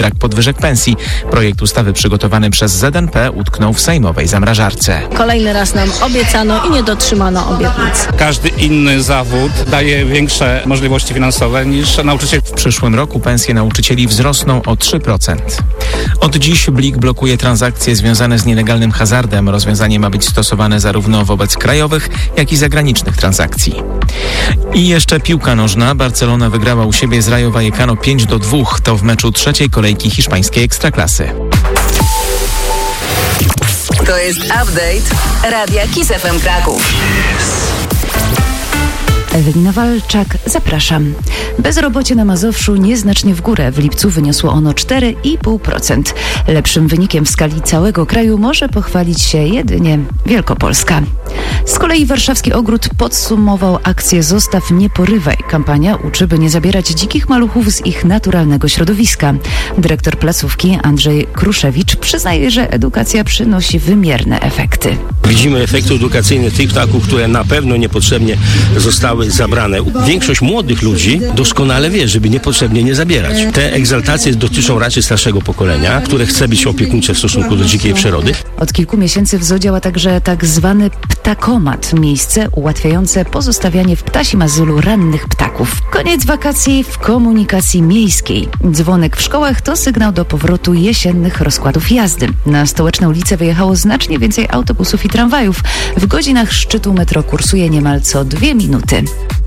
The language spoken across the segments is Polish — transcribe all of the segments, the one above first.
brak podwyżek pensji. Projekt ustawy przygotowany przez ZNP utknął w sejmowej zamrażarce. Kolejny raz nam obiecano i nie dotrzymano obietnic. Każdy inny zawód daje większe możliwości finansowe niż nauczyciel. W przyszłym roku pensje nauczycieli wzrosną o 3%. Od dziś Blik blokuje transakcje związane z nielegalnym hazardem. Rozwiązanie ma być stosowane zarówno wobec krajowych, jak i zagranicznych transakcji. I jeszcze piłka nożna. Barcelona wygrała u siebie z Rayo Vallecano 5-2. To w meczu trzeciej kolejki hiszpańskiej Ekstraklasy. To jest update Radia Kiss FM Kraków. Ewelina Walczak, zapraszam. Bezrobocie na Mazowszu nieznacznie w górę. W lipcu wyniosło ono 4,5%. Lepszym wynikiem w skali całego kraju może pochwalić się jedynie Wielkopolska. Z kolei Warszawski Ogród podsumował akcję Zostaw, nie porywaj. Kampania uczy, by nie zabierać dzikich maluchów z ich naturalnego środowiska. Dyrektor placówki Andrzej Kruszewicz przyznaje, że edukacja przynosi wymierne efekty. Widzimy efekty edukacyjne tych ptaków, które na pewno niepotrzebnie zostały zabrane. Większość młodych ludzi doskonale wie, żeby niepotrzebnie nie zabierać. Te egzaltacje dotyczą raczej starszego pokolenia, które chce być opiekuńcze w stosunku do dzikiej przyrody. Od kilku miesięcy w zoo działa także tak zwany ptakomat, miejsce ułatwiające pozostawianie w ptasim azylu rannych ptaków. Koniec wakacji w komunikacji miejskiej. Dzwonek w szkołach to sygnał do powrotu jesiennych rozkładów jazdy. Na stołeczne ulice wyjechało znacznie więcej autobusów i tramwajów. W godzinach szczytu metro kursuje niemal co 2 minuty.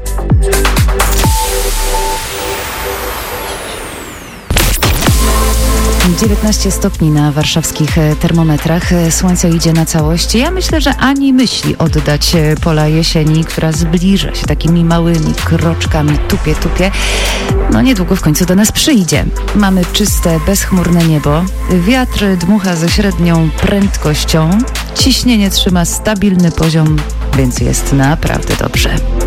- 19 stopni na warszawskich termometrach. Słońce idzie na całość. Ja myślę, że ani myśli oddać pola jesieni, która zbliża się takimi małymi kroczkami. Tupie. No niedługo w końcu do nas przyjdzie. Mamy czyste, bezchmurne niebo. Wiatr dmucha ze średnią prędkością. Ciśnienie trzyma stabilny poziom, więc jest naprawdę dobrze.